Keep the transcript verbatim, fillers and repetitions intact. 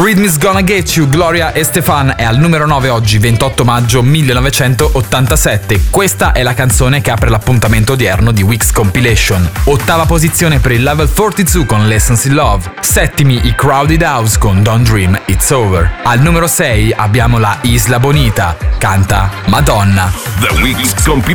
Rhythm's Gonna Get You, Gloria Estefan è al numero nove oggi, ventotto maggio millenovecentottantasette. Questa è la canzone che apre l'appuntamento odierno di Week's Compilation. Ottava posizione per il Level quarantadue con Lessons in Love. Settimi i Crowded House con Don't Dream It's Over. Al numero sei abbiamo la Isla Bonita, canta Madonna. The Week's Compilation.